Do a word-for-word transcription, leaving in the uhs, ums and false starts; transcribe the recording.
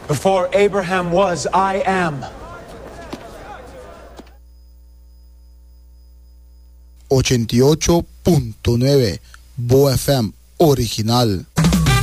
Before Abraham was, I am. ochenta y ocho punto nueve Bo F M original.